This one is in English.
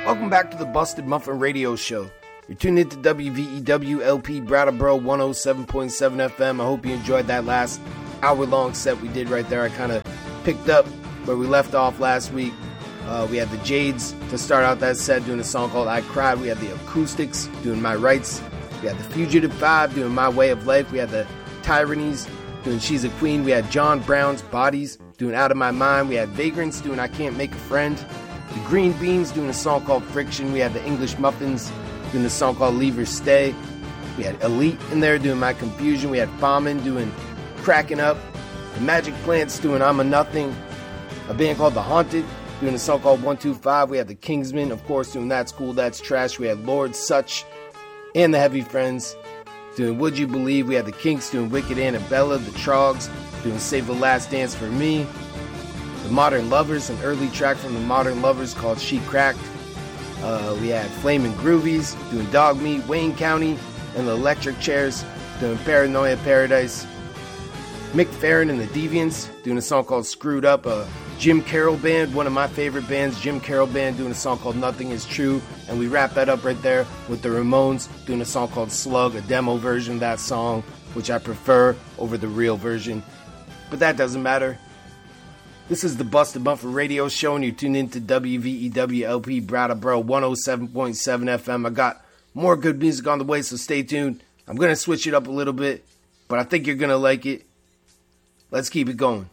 Welcome back to the Busted Muffin Radio Show. You're tuned into WVEW-LP Brattleboro 107.7 FM. I hope you enjoyed that last hour-long set we did right there. I kind of picked up where we left off last week. We had the Jades to start out that set doing a song called I Cried. We had the Acoustics doing My Rights. We had the Fugitive Five doing My Way of Life. We had the Tyrannies doing She's a Queen. We had John Brown's Bodies doing Out of My Mind. We had Vagrants doing I Can't Make a Friend. The Green Beans doing a song called Friction. We had the English Muffins doing a song called Leave or Stay. We had Elite in there doing My Confusion. We had Famin doing Cracking Up. The Magic Plants doing I'm a Nothing. A band called The Haunted doing a song called 125. We had the Kingsmen, of course, doing That's Cool, That's Trash. We had Lord Such and the Heavy Friends doing Would You Believe. We had the Kinks doing Wicked Annabella. The Trogs doing Save the Last Dance for Me. The Modern Lovers, an early track from the Modern Lovers called She Cracked. We had Flamin' Groovies doing Dog Meat. Wayne County and the Electric Chairs doing Paranoia Paradise. Mick Farron and the Deviants doing a song called Screwed Up. Jim Carroll Band, one of my favorite bands, Jim Carroll Band doing a song called Nothing Is True. And we wrap that up right there with the Ramones doing a song called Slug, a demo version of that song, which I prefer over the real version. But that doesn't matter. This is the Busted Muffin Radio Show, and you tune into WVEW-LP Brattleboro 107.7 FM. I got more good music on the way, so stay tuned. I'm going to switch it up a little bit, but I think you're going to like it. Let's keep it going.